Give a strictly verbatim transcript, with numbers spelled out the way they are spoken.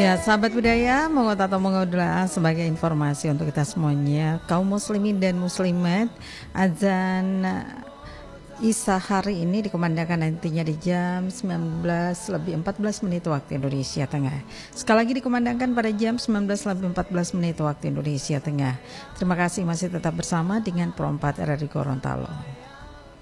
Ya, sahabat budaya, mengut atau mengudah sebagai informasi untuk kita semuanya, kaum muslimin dan muslimat, azan Isya hari ini dikumandangkan nantinya di jam sembilan belas lebih empat belas menit waktu Indonesia Tengah. Sekali lagi dikumandangkan pada jam sembilan belas lebih empat belas menit waktu Indonesia Tengah. Terima kasih masih tetap bersama dengan Pro empat R R I Gorontalo.